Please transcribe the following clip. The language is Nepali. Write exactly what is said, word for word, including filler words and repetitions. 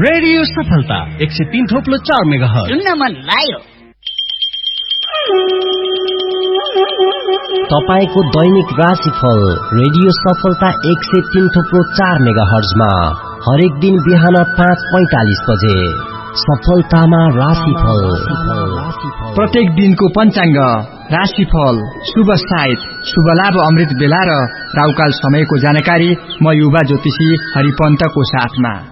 रेडियो सफलता एक सय तीन थोप्लो चार मेगाहर्ज सुन्न मन लाग्यो। तपाईको दैनिक राशिफल रेडियो सफलता एक सय तीन थोप्लो चार मेगाहर्जमा हरेक दिन बिहान पाँच पैंतालीस बजे सफलतामा राशिफल। प्रत्येक दिनको पञ्चाङ्ग, राशिफल, शुभ साइत, शुभ लाभ अमृत बेला र राहुकाल समयको जानकारी म युवा ज्योतिषी हरिपन्तको साथमा।